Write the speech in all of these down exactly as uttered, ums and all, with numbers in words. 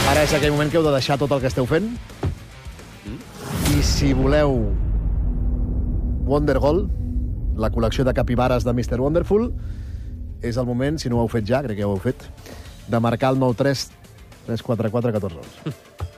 Ara és aquell moment que heu de deixar tot el que esteu fent. I si voleu Wondergold, la col·lecció de capibares de mister Wonderful, és el moment, si no ho heu fet ja, crec que ja ho heu fet, de marcar el nou tres tres quatre quatre un quatre onze.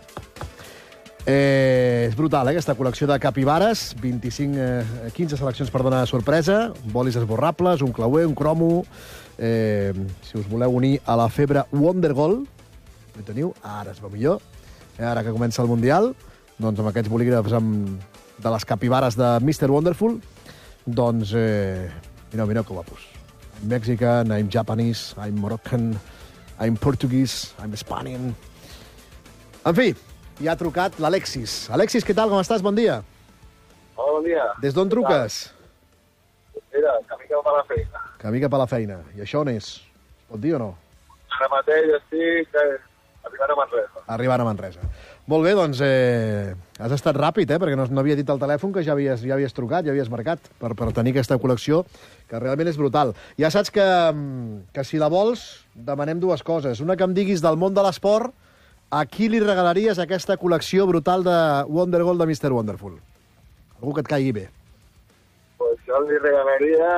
Eh, és brutal, eh, aquesta col·lecció de capibares. vint-i-cinc, eh, quinze seleccions, perdona, sorpresa, bolis esborrables, un clauer, un cromo. Eh, si us voleu unir a la febre Wondergold, ho teniu, ara es veu millor. Eh, ara que comença el Mundial, doncs amb aquests bolígrafs amb, de les capibares de mister Wonderful, doncs, eh, mireu, mireu que guapos. I'm Mexican, I'm Japanese, I'm Moroccan, I'm Portuguese, I'm Spanish. En fi, ja ha trucat l'Alexis. Alexis, què tal? Com estàs? Bon dia. Hola, bon dia. Des d'on truques? Mira, camí cap a la feina. Camí cap a la feina. I això on és? Es pot dir o no? Ara mateix estic eh, arribant a Manresa. Arribant a Manresa. Molt bé, doncs eh, has estat ràpid, eh? Perquè no, no havia dit al telèfon que ja havies, ja havies trucat, ja havies marcat per, per tenir aquesta col·lecció, que realment és brutal. Ja saps que, que si la vols, demanem dues coses. Una, que em diguis del món de l'esport, a qui li regalaries aquesta col·lecció brutal de Wondergold de mister Wonderful? Algú que et caigui bé. Pues jo li regalaria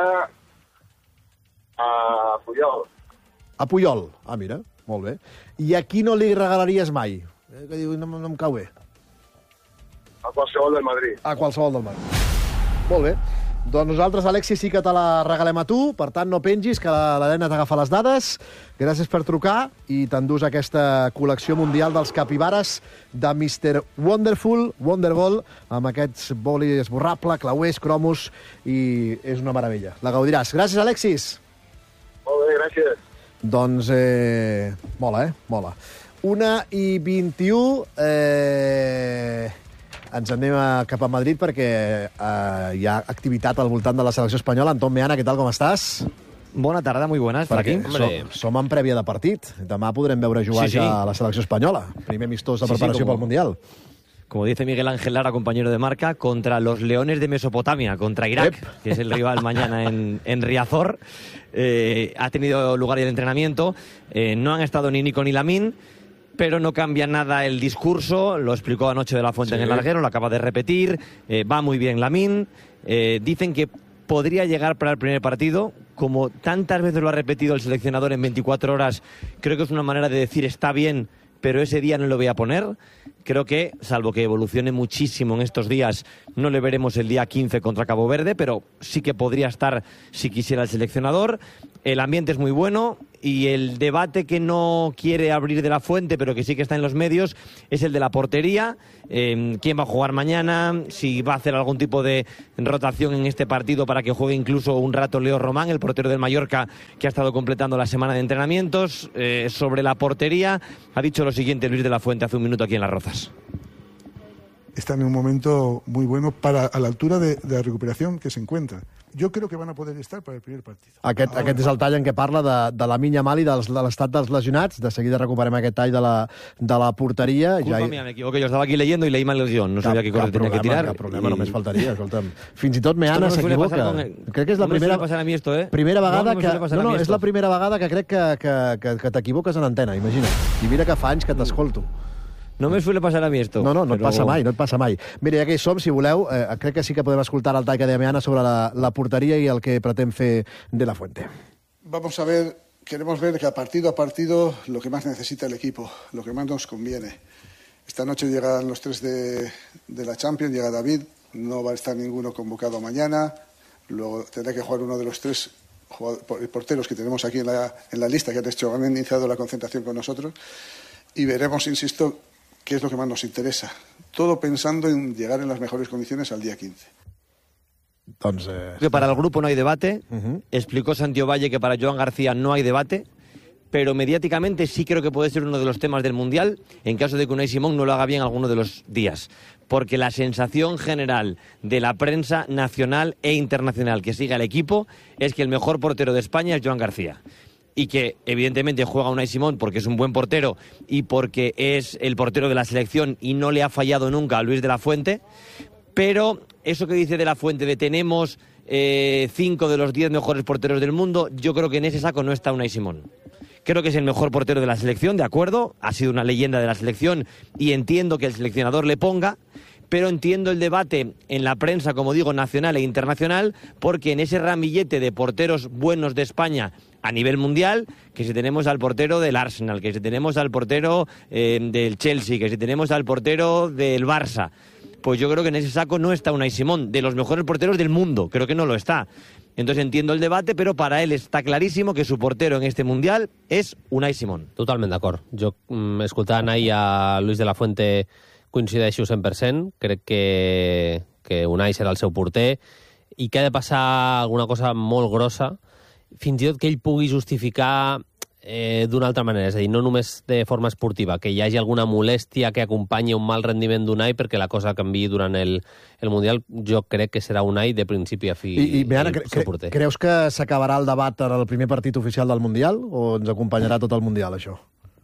a Puyol. A Puyol. Ah, mira, molt bé. I a qui no li regalaries mai? Eh, que diu, no, no em cau bé. A qualsevol del Madrid. A qualsevol del Madrid. Molt bé. Doncs nosaltres, Alexis, sí que te la regalem a tu, per tant, no pengis, que l'Helena t'agafa les dades. Gràcies per trucar i t'endús aquesta col·lecció mundial dels capibares de mister Wonderful, Wondergold, amb aquests boli esborrable, clauers, cromos, i és una meravella. La gaudiràs. Gràcies, Alexis. Molt bé, gràcies. Doncs, eh, mola, eh? Mola. Una i vint-i-u... Eh... Ens anem a, cap a Madrid perquè eh, hi ha activitat al voltant de la selecció espanyola. Anton Meana, què tal, com estàs? Bona tarda, muy buenas. Per aquí. Som, som en prèvia de partit. Demà podrem veure jugar sí, sí. ja a la selecció espanyola. Primer amistós de preparació sí, sí, como, pel Mundial. Como dice Miguel Ángel Lara, compañero de marca, contra los Leones de Mesopotamia, contra Irak, Ep. que es el rival mañana en, en Riazor. Eh, ha tenido lugar el entrenamiento. Eh, no han estado ni Nico ni Lamine, pero no cambia nada el discurso, lo explicó anoche de la Fuente sí. en el larguero, lo acaba de repetir, eh, va muy bien Lamine, eh, dicen que podría llegar para el primer partido, como tantas veces lo ha repetido el seleccionador en veinticuatro horas, creo que es una manera de decir está bien, pero ese día no lo voy a poner. Creo que, salvo que evolucione muchísimo en estos días, no le veremos el día quince contra Cabo Verde, pero sí que podría estar si quisiera el seleccionador. El ambiente es muy bueno y el debate que no quiere abrir de la Fuente, pero que sí que está en los medios, es el de la portería. Eh, ¿Quién va a jugar mañana? Si va a hacer algún tipo de rotación en este partido para que juegue incluso un rato Leo Román, el portero del Mallorca, que ha estado completando la semana de entrenamientos. Eh, sobre la portería, ha dicho lo siguiente Luis de la Fuente hace un minuto aquí en Las Rozas. Está en un momento muy bueno para a la altura de, de la recuperación que se encuentra. Jo crec que van a poder estar per al primer partit. Aquest, aquest és el tall en què parla de, de la Lamine Yamal i dels, de l'estat dels lesionats. De seguida recuperem aquest tall de la, de la porteria. Culpa ja... mía, me equivoqué. Yo estaba aquí leyendo y leí mal el guión. No cap, sabía qué cosa tenía que tirar. Cap problema, i... només faltaria. Escolta'm. Fins i tot Meana no s'equivoca. Con... Crec que és la no primera, a mí esto, eh? primera vegada no, que... No, no, és la primera vegada que crec que, que, que, que t'equivoques en antena, imagina't. I mira que fa anys que t'escolto. No me suele pasar a mí esto. No, no, no pero... et passa mai, no et passa mai. Mira, ja que hi som, si voleu, eh, crec que sí que podem escoltar el tall que deia Meana sobre la, la porteria i el que pretén fer de la Fuente. Vamos a ver, queremos ver que a partido a partido lo que más necesita el equipo, lo que más nos conviene. Esta noche llegan los tres de, de la Champions, llega David, no va a estar ninguno convocado mañana, luego tendrá que jugar uno de los tres porteros que tenemos aquí en la, en la lista, que han, hecho, han iniciado la concentración con nosotros, y veremos, insisto, qué es lo que más nos interesa. Todo pensando en llegar en las mejores condiciones al día quince. Doncs, eh, que para el grupo no hay debate. Uh-huh. Explicó Santiago Valle que para Joan García no hay debate, pero mediáticamente sí creo que puede ser uno de los temas del Mundial, en caso de que Unai Simón no lo haga bien alguno de los días. Porque la sensación general de la prensa nacional e internacional que sigue al equipo es que el mejor portero de España es Joan García. Y que evidentemente juega Unai Simón porque es un buen portero y porque es el portero de la selección y no le ha fallado nunca a Luis de la Fuente, pero eso que dice de la Fuente de tenemos eh, cinco de los diez mejores porteros del mundo, yo creo que en ese saco no está Unai Simón. Creo que es el mejor portero de la selección, de acuerdo, ha sido una leyenda de la selección y entiendo que el seleccionador le ponga, pero entiendo el debate en la prensa, como digo, nacional e internacional, porque en ese ramillete de porteros buenos de España a nivel mundial, que si tenemos al portero del Arsenal, que si tenemos al portero eh, del Chelsea, que si tenemos al portero del Barça, pues yo creo que en ese saco no está Unai Simón, de los mejores porteros del mundo, creo que no lo está. Entonces entiendo el debate, però per a ell està claríssim que su portero en este Mundial és Unai Simón. Totalment d'acord. Jo, escoltant ahir a Luis de la Fuente, coincideixo cent per cent. Crec que, que Unai serà el seu porter i que ha de passar alguna cosa molt grossa, fins i tot que ell pugui justificar eh, d'una altra manera, és a dir, no només de forma esportiva, que hi hagi alguna molèstia que acompanyi un mal rendiment d'Unai perquè la cosa canviï durant el, el Mundial. Jo crec que serà Unai de principi a fi. I, i Meana, el cre seu porter. creus que s'acabarà el debat en el primer partit oficial del Mundial o ens acompanyarà tot el Mundial, això?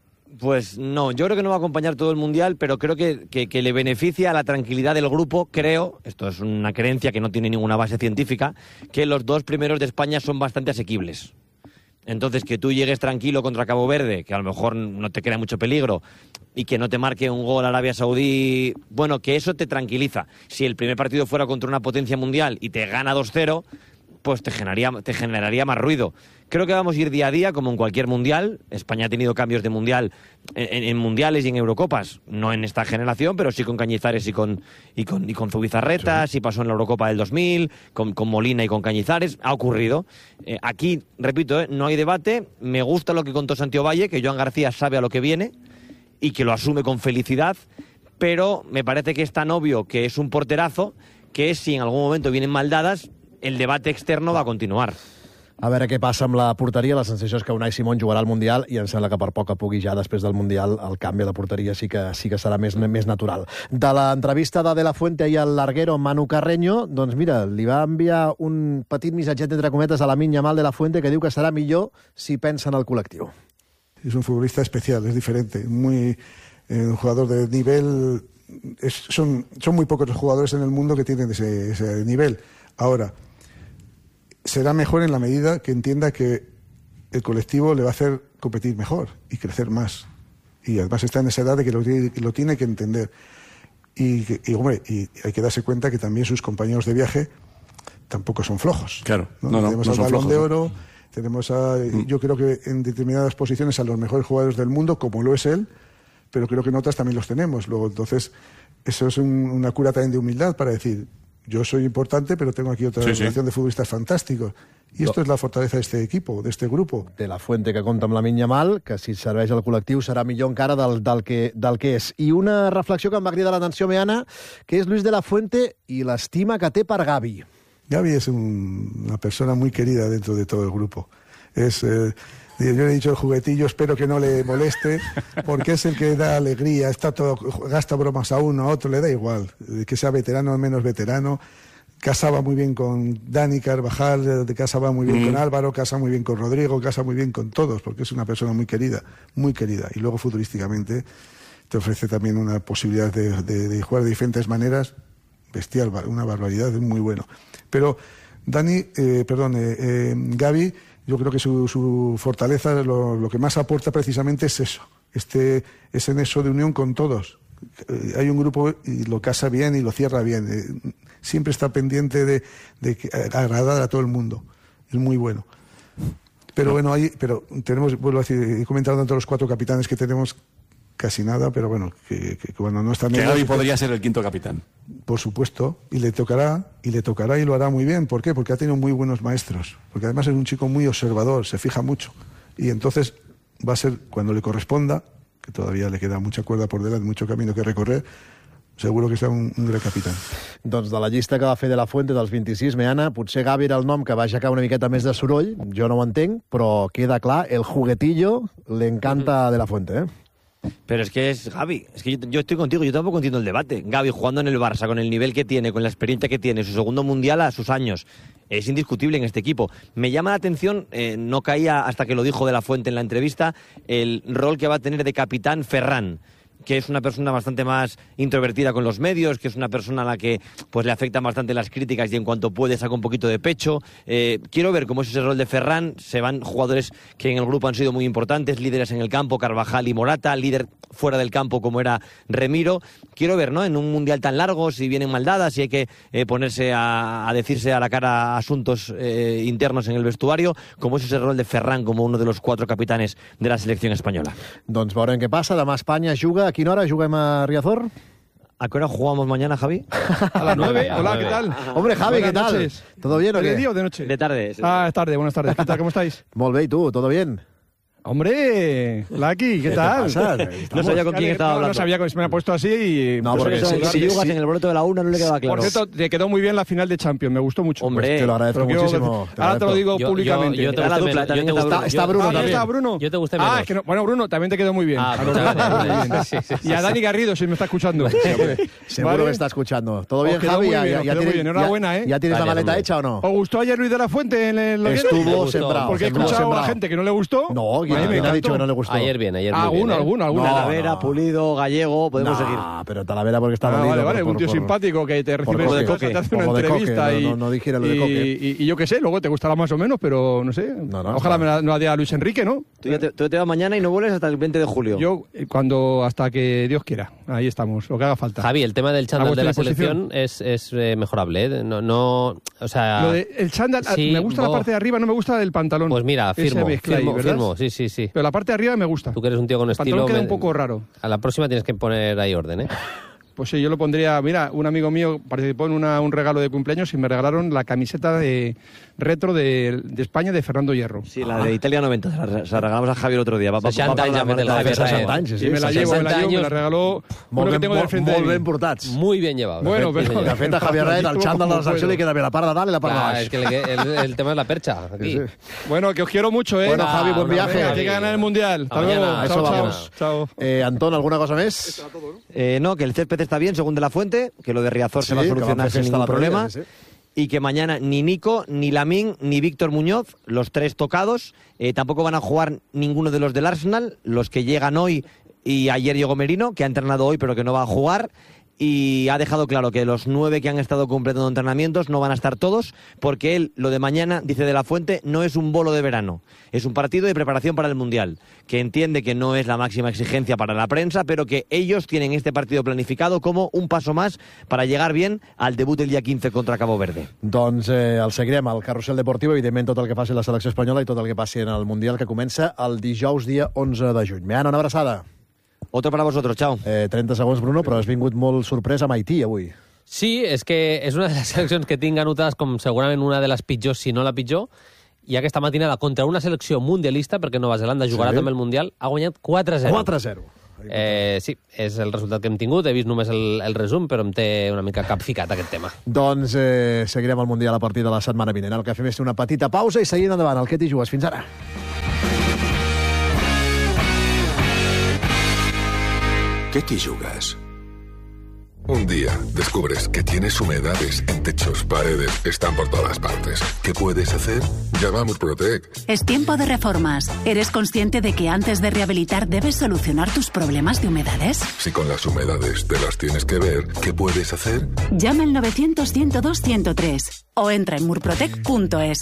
Pues no, yo creo que no va a acompañar todo el Mundial, pero creo que, que, que le beneficia a la tranquilidad del grupo, creo, esto es una creencia que no tiene ninguna base científica, que los dos primeros de España son bastante asequibles. Entonces, que tú llegues tranquilo contra Cabo Verde, que a lo mejor no te crea mucho peligro, y que no te marque un gol Arabia Saudí, bueno, que eso te tranquiliza. Si el primer partido fuera contra una potencia mundial y te gana dos cero, pues te generaría, te generaría más ruido. Creo que vamos a ir día a día, como en cualquier mundial. España ha tenido cambios de mundial en, en mundiales y en Eurocopas, no en esta generación, pero sí con Cañizares y con, y con, y con Zubizarreta, sí. sí pasó en la Eurocopa del dos mil, con, con Molina y con Cañizares, ha ocurrido. Eh, aquí, repito, eh, no hay debate. Me gusta lo que contó Santiago Valle, que Joan García sabe a lo que viene y que lo asume con felicidad, pero me parece que es tan obvio que es un porterazo que si en algún momento vienen mal dadas, el debate externo va a continuar. A veure què passa amb la porteria. La sensació és que Unai Simón jugarà al Mundial i em sembla que per poc a pugui ja després del Mundial el canvi de porteria sí que, sí que serà més, més natural. De l'entrevista de De La Fuente i al larguero Manu Carreño, doncs mira, li va enviar un petit missatget entre cometes a Lamine Yamal De La Fuente que diu que serà millor si pensa en el col·lectiu. Es un futbolista especial, es diferente, muy eh, un jugador de nivel. Es, son, son muy pocos los jugadores en el mundo que tienen ese, ese nivel. Ahora, será mejor en la medida que entienda que el colectivo le va a hacer competir mejor y crecer más. Y además está en esa edad de que lo, que lo tiene que entender. Y, y, hombre, y hay que darse cuenta que también sus compañeros de viaje tampoco son flojos. Claro, ¿no? no, no, tenemos no al son Balón flojos, de ¿no? Oro, tenemos a, mm. yo creo que en determinadas posiciones a los mejores jugadores del mundo, como lo es él, pero creo que en otras también los tenemos. Luego, entonces, eso es un, una cura también de humildad para decir, yo soy importante, pero tengo aquí otra sí, relación sí. de futbolistas fantásticos. I esto es la fortaleza d'este equip, d'este grup. De La Fuente, que compta amb Lamine Yamal, que si serveix al col·lectiu serà millor encara del, del, que, del que és. I una reflexió que em va cridar l'atenció, Meana, que és Luis de La Fuente i l'estima que té per Gavi. Gavi es un, una persona muy querida dentro de todo el grupo. Es... Eh, Yo le he dicho el juguetillo, espero que no le moleste, porque es el que da alegría, está todo, gasta bromas a uno, a otro, le da igual, que sea veterano o menos veterano. Casaba muy bien con Dani Carvajal, casaba muy bien mm. con Álvaro, casa muy bien con Rodrigo, casa muy bien con todos, porque es una persona muy querida, muy querida. Y luego futbolísticamente te ofrece también una posibilidad de, de, de jugar de diferentes maneras, bestial, una barbaridad, es muy bueno. Pero Dani, eh, perdón, eh, eh, Gavi, yo creo que su, su fortaleza, lo, lo que más aporta precisamente es eso, este, ese nexo de unión con todos. Eh, hay un grupo y lo casa bien y lo cierra bien. Eh, siempre está pendiente de, de que, agradar a todo el mundo. Es muy bueno. Pero bueno, ahí, pero tenemos, vuelvo a decir, he comentado entre los cuatro capitanes que tenemos casi nada, pero bueno, que, que, que bueno, no están... Que Gavi podría ser el quinto capitán. Por supuesto, y le tocará, y le tocará y lo hará muy bien. ¿Por qué? Porque ha tenido muy buenos maestros, porque además es un chico muy observador, se fija mucho, y entonces va a ser, cuando le corresponda, que todavía le queda mucha cuerda por delante, mucho camino que recorrer, seguro que serà un, un gran capità. Doncs de la llista que va fer De La Fuente dels vint-i-sis, Meana, potser Gavi era el nom que va aixecar una miqueta més de soroll, jo no ho entenc, però queda clar, el juguetillo le encanta a De La Fuente, eh? Pero es que es Gavi, es que yo, yo estoy contigo, yo tampoco entiendo el debate. Gavi jugando en el Barça, con el nivel que tiene, con la experiencia que tiene, su segundo mundial a sus años, es indiscutible en este equipo. Me llama la atención, eh, no caía hasta que lo dijo De La Fuente en la entrevista, el rol que va a tener de capitán Ferran, que es una persona bastante más introvertida con los medios, que es una persona a la que pues le afectan bastante las críticas y en cuanto puede saca un poquito de pecho. Eh, quiero ver cómo es ese rol de Ferran. Se van jugadores que en el grupo han sido muy importantes, líderes en el campo, Carvajal y Morata, líder fuera del campo como era Remiro. Quiero ver, ¿no?, en un mundial tan largo, si vienen mal dadas, si hay que eh, ponerse a, a decirse a la cara asuntos eh, internos en el vestuario, cómo es ese rol de Ferran como uno de los cuatro capitanes de la selección española. Doncs veurem què passa. Demà Espanya juga. A quina hora juguem a Riazor? ¿A qué hora jugamos mañana, Javi? A las nueve. Hola, ¿qué tal? Hombre, Javi, ¿qué tal? Noches. ¿Todo bien o qué? ¿De día o de noche? De tarde. Sí. Ah, es tarde, buenas tardes. ¿Qué tal? ¿Cómo estáis? Molt bé, ¿y tú? ¿Todo bien? Hombre, Lucky, ¿qué, ¿Qué tal? te pasa? No sabía con quién estaba no, hablando. No sabía que se me ha puesto así y... No, pues, porque eso, sí, claro si que jugas sí. en el boleto de la una no le quedaba claro. Por cierto, te quedó muy bien la final de Champions, me gustó mucho. Hombre, Pues te lo agradezco Pero quiero- muchísimo. te Ahora te lo agradezco. digo Yo- públicamente. yo- yo te Era la gusté dupla, menos- también yo te está gusté- Está yo- Bruno Ah, ya también. está Bruno. Yo te gusté Ah, menos. es que no, bueno, Bruno, también te quedó muy bien. Ah, A los muchas dos, gracias. muy bien. Sí, sí, sí, Y a sí. Dani Garrido, si me está escuchando. Seguro Vale. que está escuchando. ¿Todo Os bien, quedó Javi? muy ¿Ya, bien, ya, os ya quedó muy tienes, bien. Enhorabuena, ya, ¿eh? ¿Ya tienes la Gracias, maleta hombre. hecha o no? ¿Os gustó ayer Luis de la Fuente en el Loguero? Estuvo Me gustó. sembrado. Porque he sembrado, escuchado a sembrado. gente que no le gustó. No, ¿quién, A mí me quién ha dicho encantó. que no le gustó? Ayer bien, ayer muy Alguno, bien. ¿eh? alguno, alguno. No, Talavera, no. Pulido, Gallego, podemos no, seguir. pero Talavera porque está Ah, dolido. vale, vale, por- un tío por- simpático que te recibe por en de su casa, coque, te hace por una lo de coque, entrevista no- y, no- no dijera lo de y- coque. y- y yo qué sé, luego te gustará más o menos, pero no sé. No, no, Ojalá está- me la, no la diera Luis Enrique, ¿no? Tú, ya te, tú te vas mañana y no vuelves hasta el veinte de julio. Yo, eh, cuando, hasta que Dios quiera, ahí estamos, lo que haga falta. Javi, el tema del A chándal de la vuestra selección es, es eh, mejorable, ¿eh? No, no, o sea... Lo de- el chándal, ah, sí, me gusta la vos- parte de arriba, no me gusta el pantalón. Pues mira, Ese firmo, mezcla ahí, firmo, ¿verdad? firmo, sí, sí, sí. Pero la parte de arriba me gusta. Tú que eres un tío con El estilo... pantalón queda me- un poco raro. A la próxima tienes que poner ahí orden, ¿eh? Pues sí, yo lo pondría... Mira, un amigo mío participó en una- un regalo de cumpleaños y me regalaron la camiseta de retro de, de España de Fernando Hierro. Sí, la de Italia noventa. Se la, se la regalamos a Javi el otro día. Va, va- sesenta va para anys la ja fet el maleta de Javi Ferran. Raed. seixanta anys, sí, y me la sí, llevo, me sesenta la llevo, me la años. regaló uno Molt que ben, tengo del molt, frente de molt mí. ben portats. Muy bien llevado. Bueno, Muy bien pero- De llevado. fet, a Javier Raed, el Como xandall de la puedo. selecció li queda bé la part de dalt i la part de Clar, baix. es que el, el- el tema es la percha. Aquí. Sí. Bueno, que os quiero mucho, ¿eh? Bueno, Javi, buen una viaje. Venga, Javi. que ganar el Mundial. Hasta A luego. mañana. A eso Chao, chao. vamos. Chao. Eh, Anton, alguna cosa més? Eh, no, que el césped está bien, según De La Fuente, que lo de Riazor Sí, se va a que va a solucionar hacer sin fiesta ningún la problema. previa, sí, Y que mañana ni Nico, ni Lamín, ni Víctor Muñoz, los tres tocados, eh, tampoco van a jugar ninguno de los del Arsenal, los que llegan hoy y ayer llegó Merino, que ha entrenado hoy pero que no va a jugar. Y ha dejado claro que los nueve que han estado completando entrenamientos no van a estar todos, porque él, lo de mañana, dice De La Fuente, no es un bolo de verano, es un partido de preparación para el Mundial, que entiende que no es la máxima exigencia para la prensa, pero que ellos tienen este partido planificado como un paso más para llegar bien al debut del día quince contra Cabo Verde. Doncs eh, el seguirem al carrusel deportiu, evidentment tot el que faci la selecció espanyola i tot el que passi en el Mundial, que comença el dijous dia onze de juny. Meana, una abraçada. Otro para vosotros, chao. Eh, trenta segons, Bruno, però has vingut molt sorprès amb Haití avui. Sí, és que és una de les seleccions que tinc anotades com segurament una de les pitjors, si no la pitjor, i aquesta matinada contra una selecció mundialista, perquè Nova Zelanda jugarà Sí. també el Mundial, ha guanyat quatre a zero. quatre a zero. Eh, sí, és el resultat que hem tingut. He vist només el, el resum, però em té una mica capficat aquest tema. Doncs eh, seguirem el Mundial a partir de la setmana vinent. El que fem és una petita pausa i seguint endavant. El que t'hi jugues. Fins ara. ¿Qué te jugas? Un día descubres que tienes humedades en techos, paredes, están por todas partes. ¿Qué puedes hacer? Llama a Murprotec. Es tiempo de reformas. ¿Eres consciente de que antes de rehabilitar debes solucionar tus problemas de humedades? Si con las humedades te las tienes que ver, ¿qué puedes hacer? Llama al novecientos, ciento dos, ciento tres o entra en murprotec punto es.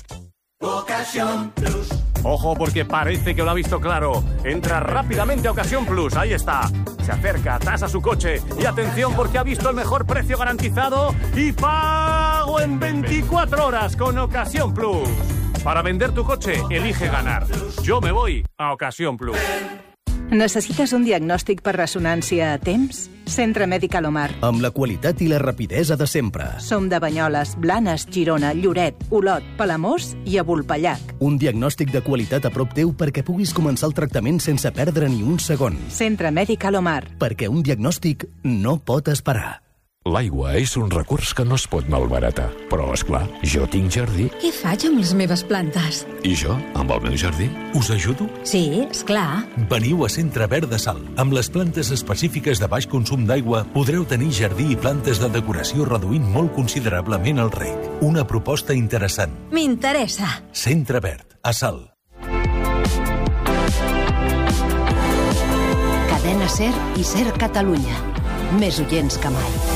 Ojo, porque parece que lo ha visto claro. Entra rápidamente a Ocasión Plus, ahí está. Se acerca, tasa su coche y atención porque ha visto el mejor precio garantizado y pago en veinticuatro horas con Ocasión Plus. Para vender tu coche, elige ganar. Yo me voy a Ocasión Plus. Necessites un diagnòstic per ressonància a temps? Centre Mèdic Alomar. Amb la qualitat i la rapidesa de sempre. Som de Banyoles, Blanes, Girona, Lloret, Olot, Palamós i a Vulpellac. Un diagnòstic de qualitat a prop teu perquè puguis començar el tractament sense perdre ni un segon. Centre Mèdic Alomar. Perquè un diagnòstic no pot esperar. L'aigua és un recurs que no es pot malbaratar. Però, és clar, jo tinc jardí. Què faig amb les meves plantes? I jo, amb el meu jardí, us ajudo? Sí, és clar. Veniu a Centre Verd de Sal. Amb les plantes específiques de baix consum d'aigua podreu tenir jardí i plantes de decoració reduint molt considerablement el reg. Una proposta interessant. M'interessa. Centre Verd, a Sal. Cadena SER i SER Catalunya. Més oients que mai.